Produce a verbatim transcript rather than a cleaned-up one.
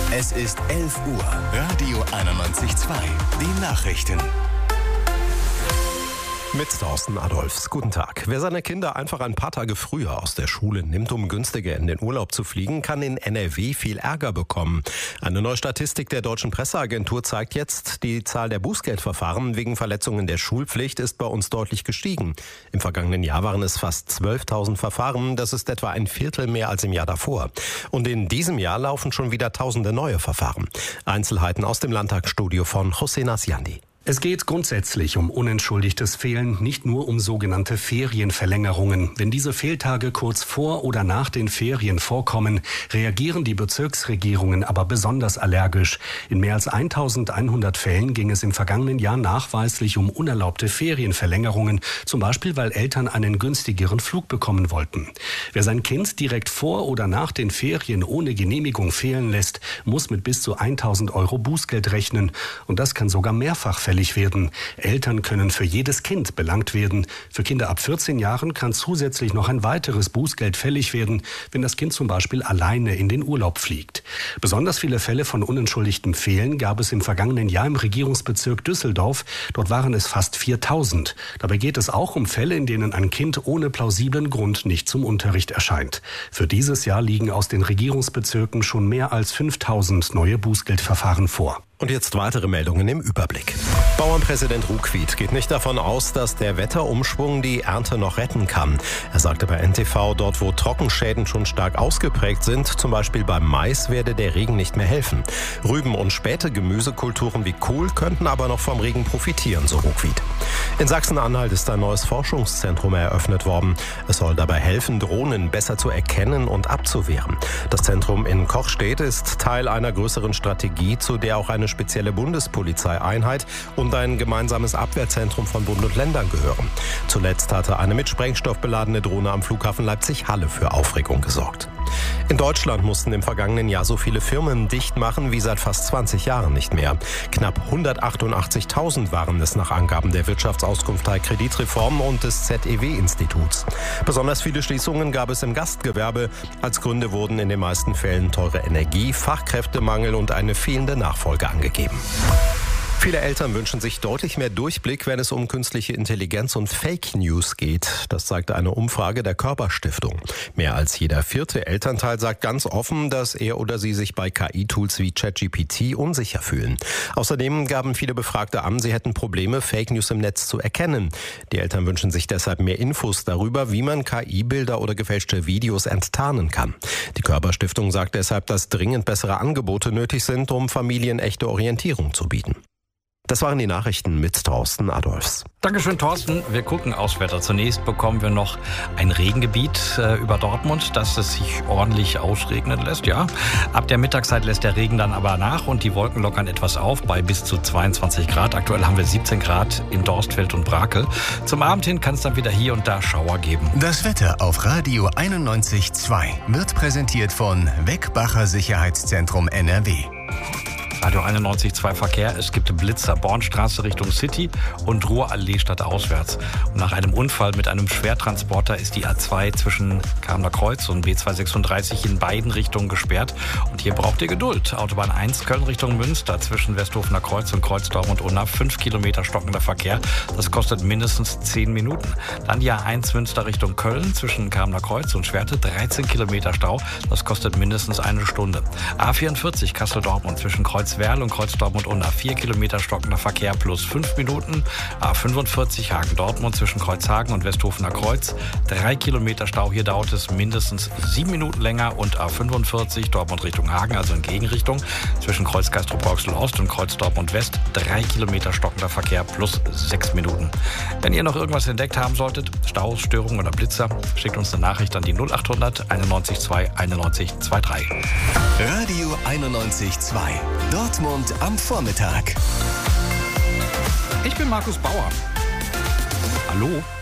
Es ist elf Uhr. Radio einundneunzig Komma zwei. Die Nachrichten. Mit Thorsten Adolfs. Guten Tag. Wer seine Kinder einfach ein paar Tage früher aus der Schule nimmt, um günstiger in den Urlaub zu fliegen, kann in N R W viel Ärger bekommen. Eine neue Statistik der Deutschen Presseagentur zeigt jetzt, die Zahl der Bußgeldverfahren wegen Verletzungen der Schulpflicht ist bei uns deutlich gestiegen. Im vergangenen Jahr waren es fast zwölftausend Verfahren. Das ist etwa ein Viertel mehr als im Jahr davor. Und in diesem Jahr laufen schon wieder tausende neue Verfahren. Einzelheiten aus dem Landtagsstudio von José Nasiandi. Es geht grundsätzlich um unentschuldigtes Fehlen, nicht nur um sogenannte Ferienverlängerungen. Wenn diese Fehltage kurz vor oder nach den Ferien vorkommen, reagieren die Bezirksregierungen aber besonders allergisch. In mehr als eintausendeinhundert Fällen ging es im vergangenen Jahr nachweislich um unerlaubte Ferienverlängerungen, zum Beispiel weil Eltern einen günstigeren Flug bekommen wollten. Wer sein Kind direkt vor oder nach den Ferien ohne Genehmigung fehlen lässt, muss mit bis zu eintausend Euro Bußgeld rechnen. Und das kann sogar mehrfach fällig werden. Eltern können für jedes Kind belangt werden. Für Kinder ab vierzehn Jahren kann zusätzlich noch ein weiteres Bußgeld fällig werden, wenn das Kind zum Beispiel alleine in den Urlaub fliegt. Besonders viele Fälle von unentschuldigtem Fehlen gab es im vergangenen Jahr im Regierungsbezirk Düsseldorf. Dort waren es fast viertausend. Dabei geht es auch um Fälle, in denen ein Kind ohne plausiblen Grund nicht zum Unterricht erscheint. Für dieses Jahr liegen aus den Regierungsbezirken schon mehr als fünftausend neue Bußgeldverfahren vor. Und jetzt weitere Meldungen im Überblick. Bauernpräsident Ruckwied geht nicht davon aus, dass der Wetterumschwung die Ernte noch retten kann. Er sagte bei N T V, dort wo Trockenschäden schon stark ausgeprägt sind, zum Beispiel beim Mais, werde der Regen nicht mehr helfen. Rüben- und späte Gemüsekulturen wie Kohl könnten aber noch vom Regen profitieren, so Ruckwied. In Sachsen-Anhalt ist ein neues Forschungszentrum eröffnet worden. Es soll dabei helfen, Drohnen besser zu erkennen und abzuwehren. Das Zentrum in Kochstedt ist Teil einer größeren Strategie, zu der auch eine spezielle Bundespolizeieinheit und ein gemeinsames Abwehrzentrum von Bund und Ländern gehören. Zuletzt hatte eine mit Sprengstoff beladene Drohne am Flughafen Leipzig-Halle für Aufregung gesorgt. In Deutschland mussten im vergangenen Jahr so viele Firmen dicht machen wie seit fast zwanzig Jahren nicht mehr. Knapp hundertachtundachtzigtausend waren es nach Angaben der Wirtschaftsauskunftei Kreditreform und des Z E W-Instituts. Besonders viele Schließungen gab es im Gastgewerbe. Als Gründe wurden in den meisten Fällen teure Energie, Fachkräftemangel und eine fehlende Nachfolge angegeben. Viele Eltern wünschen sich deutlich mehr Durchblick, wenn es um künstliche Intelligenz und Fake News geht. Das zeigte eine Umfrage der Körper-Stiftung. Mehr als jeder vierte Elternteil sagt ganz offen, dass er oder sie sich bei K I-Tools wie ChatGPT unsicher fühlen. Außerdem gaben viele Befragte an, sie hätten Probleme, Fake News im Netz zu erkennen. Die Eltern wünschen sich deshalb mehr Infos darüber, wie man K I-Bilder oder gefälschte Videos enttarnen kann. Die Körper-Stiftung sagt deshalb, dass dringend bessere Angebote nötig sind, um Familien echte Orientierung zu bieten. Das waren die Nachrichten mit Thorsten Adolfs. Dankeschön, Thorsten. Wir gucken aufs Wetter. Zunächst bekommen wir noch ein Regengebiet äh, über Dortmund, dass es sich ordentlich ausregnen lässt. Ja, ab der Mittagszeit lässt der Regen dann aber nach und die Wolken lockern etwas auf bei bis zu zweiundzwanzig Grad. Aktuell haben wir siebzehn Grad in Dorstfeld und Brakel. Zum Abend hin kann es dann wieder hier und da Schauer geben. Das Wetter auf Radio einundneunzig Komma zwei wird präsentiert von Weckbacher Sicherheitszentrum N R W. Radio einundneunzig Komma zwei Verkehr. Es gibt Blitzer, Bornstraße Richtung City und Ruhrallee stadtauswärts. Und nach einem Unfall mit einem Schwertransporter ist die A zwei zwischen Kamener Kreuz und B zweihundertsechsunddreißig in beiden Richtungen gesperrt. Und hier braucht ihr Geduld. Autobahn eins Köln Richtung Münster zwischen Westhofener Kreuz und Kreuzdorf und Unna. fünf Kilometer stockender Verkehr. Das kostet mindestens zehn Minuten. Dann die A eins Münster Richtung Köln zwischen Kamener Kreuz und Schwerte. dreizehn Kilometer Stau. Das kostet mindestens eine Stunde. A vierundvierzig Kassel-Dortmund zwischen Kreuz Werl und Kreuzdorf und Unna. vier Kilometer stockender Verkehr plus fünf Minuten. A fünfundvierzig Hagen-Dortmund zwischen Kreuzhagen und Westhofener Kreuz. drei Kilometer Stau. Hier dauert es mindestens sieben Minuten länger. Und A fünfundvierzig Dortmund Richtung Hagen, also in Gegenrichtung, zwischen Kreuz Castrop-Rauxel Ost und Kreuz Dortmund West. drei Kilometer stockender Verkehr plus sechs Minuten. Wenn ihr noch irgendwas entdeckt haben solltet, Staus, Störungen oder Blitzer, schickt uns eine Nachricht an die null achthundert einundneunzig Komma zwei einundneunzig Komma drei. Radio einundneunzig Komma zwei. Dortmund am Vormittag. Ich bin Markus Bauer. Hallo.